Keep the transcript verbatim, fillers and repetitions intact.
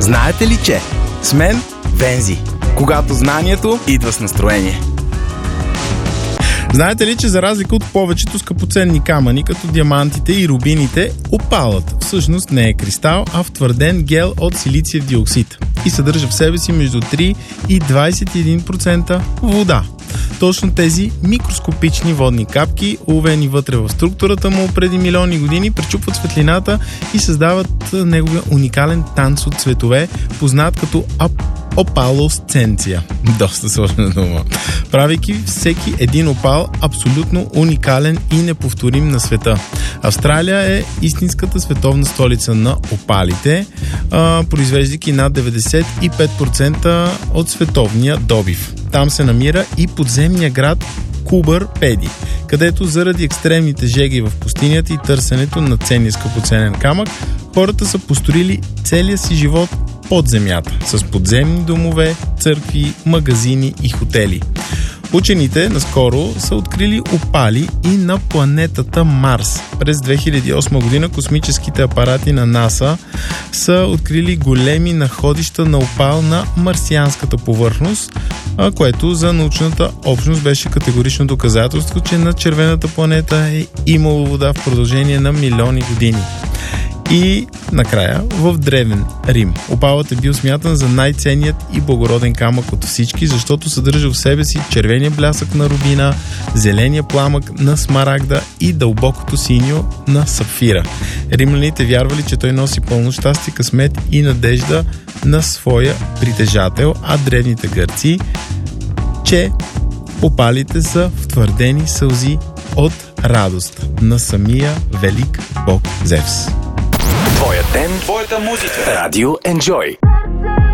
Знаете ли, че с мен Вензи, когато знанието идва с настроение. Знаете ли, че за разлика от повечето скъпоценни камъни, като диамантите и рубините, опалът всъщност не е кристал, а втвърден гел от силициев диоксид и съдържа в себе си между три и двадесет и един процента вода. Точно тези микроскопични водни капки, уловени вътре в структурата му преди милиони години, пречупват светлината и създават неговия уникален танц от цветове, познат като ап опалосценция. Доста сложна дума. Правейки всеки един опал абсолютно уникален и неповторим на света. Австралия е истинската световна столица на опалите, произвеждайки над деветдесет и пет процента от световния добив. Там се намира и подземния град Кубър Педи, където заради екстремните жеги в пустинята и търсенето на ценния скъпоценен камък, хората са построили целия си живот под земята, с подземни домове, църкви, магазини и хотели. Учените наскоро са открили опали и на планетата Марс. През две хиляди и осма година космическите апарати на НАСА са открили големи находища на опал на марсианската повърхност, което за научната общност беше категорично доказателство, че на червената планета е имало вода в продължение на милиони години. И накрая, в древен Рим, опалът е бил смятан за най-ценният и благороден камък от всички, защото съдържа в себе си червения блясък на рубина, зеления пламък на смарагда и дълбокото синьо на сапфира. Римляните вярвали, че той носи пълно щастие, късмет и надежда на своя притежател, а древните гърци, че опалите са втвърдени сълзи от радост на самия велик бог Зевс. Твоя ден, твоята музика. Радио Enjoy.